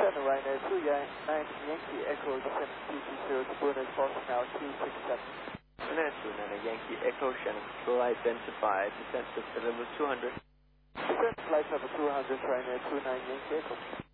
Center Ryanair 29 Yankee Echo descent 220 to Buenos Aires now 267. Ryanair 29 Yankee Echo Shannon Control identified descent to level 200. Descent flight level 200 Ryanair 29 Yankee Echo.